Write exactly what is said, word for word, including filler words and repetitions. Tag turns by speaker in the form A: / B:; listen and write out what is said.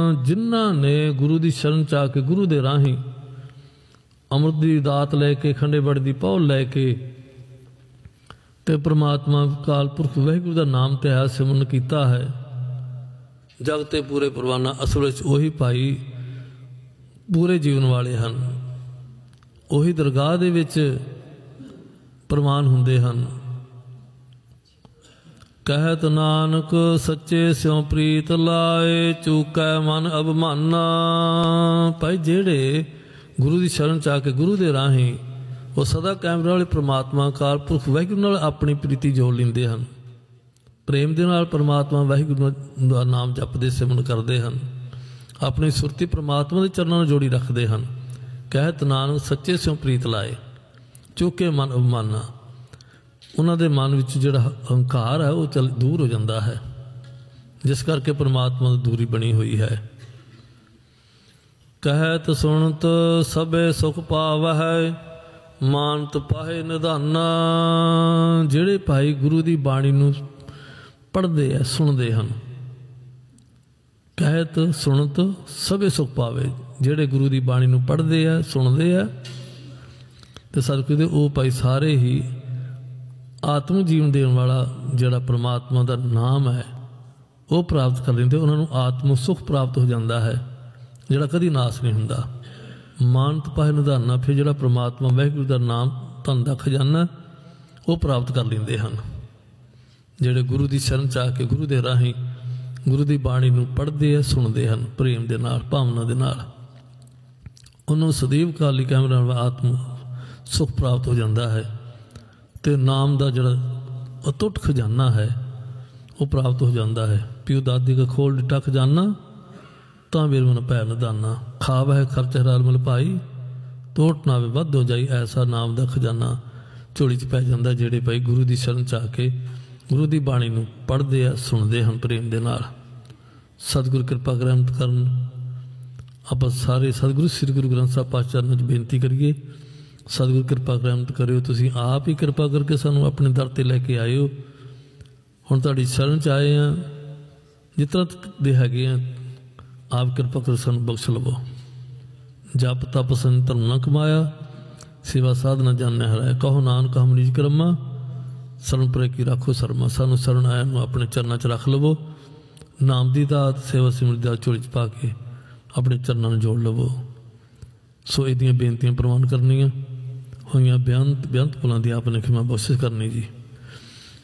A: ਜਿਨ੍ਹਾਂ ਨੇ ਗੁਰੂ ਦੀ ਸ਼ਰਨ ਚ ਆ ਕੇ ਗੁਰੂ ਦੇ ਰਾਹੀਂ ਅੰਮ੍ਰਿਤ ਦੀ ਦਾਤ ਲੈ ਕੇ ਖੰਡੇ ਬੜ ਦੀ ਪਹੁਲ ਲੈ ਕੇ ਤੇ ਪ੍ਰਮਾਤਮਾ ਅਕਾਲ ਪੁਰਖ ਵਾਹਿਗੁਰੂ ਦਾ ਨਾਮ ਤੇ ਆ ਸਿਮਰਨ ਕੀਤਾ ਹੈ, ਜਗ ਤੇ ਪੂਰੇ ਪਰਵਾਨਾ ਅਸਲ ਵਿੱਚ ਉਹੀ ਭਾਈ ਪੂਰੇ ਜੀਵਨ ਵਾਲੇ ਹਨ। ਉਹੀ ਦਰਗਾਹ ਦੇ ਵਿੱਚ ਪ੍ਰਵਾਨ ਹੁੰਦੇ ਹਨ। ਕਹਿਤ ਨਾਨਕ ਸੱਚੇ ਸਿਉ ਪ੍ਰੀਤ ਲਾਏ, ਚੂਕੈ ਮਨ ਅਭਿਮਾਨਾ। ਭਾਈ ਜਿਹੜੇ ਗੁਰੂ ਦੀ ਸ਼ਰਨ ਚ ਆ ਕੇ ਗੁਰੂ ਦੇ ਰਾਹੀਂ ਉਹ ਸਦਾ ਕੈਮਰੇ ਵਾਲੇ ਪ੍ਰਮਾਤਮਾ ਅਕਾਲ ਪੁਰਖ ਵਾਹਿਗੁਰੂ ਨਾਲ ਆਪਣੀ ਪ੍ਰੀਤੀ ਜੋੜ ਲੈਂਦੇ ਹਨ, ਪ੍ਰੇਮ ਦੇ ਨਾਲ ਪ੍ਰਮਾਤਮਾ ਵਾਹਿਗੁਰੂ ਦਾ ਨਾਮ ਜਪਦੇ ਸਿਮਰਨ ਕਰਦੇ ਹਨ, ਆਪਣੀ ਸੁਰਤੀ ਪ੍ਰਮਾਤਮਾ ਦੇ ਚਰਨਾਂ ਨਾਲ ਜੋੜੀ ਰੱਖਦੇ ਹਨ। ਕਹਿਤ ਨਾਨਕ ਸੱਚੇ ਸਿਉ ਪ੍ਰੀਤ ਲਾਏ, ਚੁੱਕੇ ਮਨ ਅਭਿਮਾਨਾ। ਉਹਨਾਂ ਦੇ ਮਨ ਵਿੱਚ ਜਿਹੜਾ ਹੰਕਾਰ ਹੈ ਉਹ ਚੱਲ ਦੂਰ ਹੋ ਜਾਂਦਾ ਹੈ, ਜਿਸ ਕਰਕੇ ਪ੍ਰਮਾਤਮਾ ਤੋਂ ਦੂਰੀ ਬਣੀ ਹੋਈ ਹੈ। ਕਹਿਤ ਸੁਣਤ ਸਭੇ ਸੁਖ ਪਾਵਹਿ, ਮਾਨਤ ਪਾਹੇ ਨਿਧਾਨਾ। ਜਿਹੜੇ ਭਾਈ ਗੁਰੂ ਦੀ ਬਾਣੀ ਨੂੰ ਪੜ੍ਹਦੇ ਆ ਸੁਣਦੇ ਹਨ, ਕਹਿਤ ਸੁਣਤ ਸਭੇ ਸੁਖ ਪਾਵੇ, ਜਿਹੜੇ ਗੁਰੂ ਦੀ ਬਾਣੀ ਨੂੰ ਪੜ੍ਹਦੇ ਆ ਸੁਣਦੇ ਆ ਤੇ ਸਤਿਗੁਰੂ ਦੇ ਉਹ ਭਾਈ ਸਾਰੇ ਹੀ ਆਤਮ ਜੀਵਨ ਦੇਣ ਵਾਲਾ ਜਿਹੜਾ ਪ੍ਰਮਾਤਮਾ ਦਾ ਨਾਮ ਹੈ ਉਹ ਪ੍ਰਾਪਤ ਕਰ ਲੈਂਦੇ। ਉਹਨਾਂ ਨੂੰ ਆਤਮ ਸੁਖ ਪ੍ਰਾਪਤ ਹੋ ਜਾਂਦਾ ਹੈ, ਜਿਹੜਾ ਕਦੀ ਨਾਸ ਨਹੀਂ ਹੁੰਦਾ। ਮਾਨਤ ਪਾਹੇ ਨਿਧਾਨਾ, ਫਿਰ ਜਿਹੜਾ ਪ੍ਰਮਾਤਮਾ ਵਾਹਿਗੁਰੂ ਦਾ ਨਾਮ ਧਨ ਦਾ ਖਜ਼ਾਨਾ ਉਹ ਪ੍ਰਾਪਤ ਕਰ ਲੈਂਦੇ ਹਨ। ਜਿਹੜੇ ਗੁਰੂ ਦੀ ਸ਼ਰਨ ਚ ਆ ਕੇ ਗੁਰੂ ਦੇ ਰਾਹੀਂ ਗੁਰੂ ਦੀ ਬਾਣੀ ਨੂੰ ਪੜ੍ਹਦੇ ਆ ਸੁਣਦੇ ਹਨ ਪ੍ਰੇਮ ਦੇ ਨਾਲ ਭਾਵਨਾ ਦੇ ਨਾਲ, ਉਹਨੂੰ ਸਦੀਵ ਕਾਲ ਲਈ ਕੈਮਰਾ ਆਤਮ ਸੁਖ ਪ੍ਰਾਪਤ ਹੋ ਜਾਂਦਾ ਹੈ ਤੇ ਨਾਮ ਦਾ ਜਿਹੜਾ ਅਟੁੱਟ ਖਜ਼ਾਨਾ ਹੈ ਉਹ ਪ੍ਰਾਪਤ ਹੋ ਜਾਂਦਾ ਹੈ। ਪਿਓ ਦਾਦੀ ਕਾ ਖੋਲ ਡਿੱਟਾ ਖਜ਼ਾਨਾ, ਤਾਂ ਵੀਰ ਮਨ ਭੈ ਨਿਧਾਨਾ। ਖਾਵ ਹੈ ਖਰਚ ਹਰਾਲ ਮਲ ਭਾਈ, ਤੋਟ ਨਾ ਵੇ ਵੱਧ ਹੋ ਜਾਈ। ਐਸਾ ਨਾਮ ਦਾ ਖਜ਼ਾਨਾ ਝੋਲੀ 'ਚ ਪੈ ਜਾਂਦਾ ਜਿਹੜੇ ਭਾਈ ਗੁਰੂ ਦੀ ਸ਼ਰਨ 'ਚ ਆ ਕੇ ਗੁਰੂ ਦੀ ਬਾਣੀ ਨੂੰ ਪੜ੍ਹਦੇ ਆ ਸੁਣਦੇ ਹਨ ਪ੍ਰੇਮ ਦੇ ਨਾਲ। ਸਤਿਗੁਰ ਕਿਰਪਾ ਰਹਿਮਤ ਕਰਨ। ਆਪਾਂ ਸਾਰੇ ਸਤਿਗੁਰੂ ਸ੍ਰੀ ਗੁਰੂ ਗ੍ਰੰਥ ਸਾਹਿਬ ਪਾਤਸ਼ਾਹ ਨੂੰ ਬੇਨਤੀ ਕਰੀਏ, ਸਤਿਗੁਰ ਕਿਰਪਾ ਰਹਿਮਤ ਕਰਿਓ। ਤੁਸੀਂ ਆਪ ਹੀ ਕਿਰਪਾ ਕਰਕੇ ਸਾਨੂੰ ਆਪਣੇ ਦਰ 'ਤੇ ਲੈ ਕੇ ਆਏ ਹੋ। ਹੁਣ ਤੁਹਾਡੀ ਸ਼ਰਨ 'ਚ ਆਏ ਹਾਂ, ਜਿਸ ਤਰ੍ਹਾਂ ਦੇ ਹੈਗੇ ਆ ਆਪ ਕਿਰਪਾ ਕਰ ਸਾਨੂੰ ਬਖਸ਼ ਲਵੋ। ਜਪ ਤਪ ਸੰਤ ਧਰਮ ਨਾ ਕਮਾਇਆ, ਸੇਵਾ ਸਾਧਨਾ ਜਾਣਿਆ ਹਰਾਇਆ। ਕਹੋ ਨਾਨਕ ਹਮ ਨਿਜ ਕਰਮਾ, ਸ਼ਰਨ ਪਰੇ ਕੀ ਰੱਖੋ ਸਰਮਾ। ਸਾਨੂੰ ਸ਼ਰਨ ਆਇਆ ਨੂੰ ਆਪਣੇ ਚਰਨਾਂ 'ਚ ਰੱਖ ਲਵੋ। ਨਾਮ ਦੀ ਦਾਤ ਸੇਵਾ ਸਿਮਰਨ ਦੀ ਦਾਤ ਝੋਲੀ 'ਚ ਪਾ ਕੇ ਆਪਣੇ ਚਰਨਾਂ ਨੂੰ ਜੋੜ ਲਵੋ। ਸੋ ਇਹਦੀਆਂ ਬੇਨਤੀਆਂ ਪ੍ਰਵਾਨ ਕਰਨੀਆਂ ਹੋਈਆਂ, ਬੇਅੰਤ ਬੇਅੰਤ ਭੁੱਲਾਂ ਦੀ ਆਪ ਨੇ ਖਿਮਾ ਬਖਸ਼ਿਸ਼ ਕਰਨੀ ਜੀ।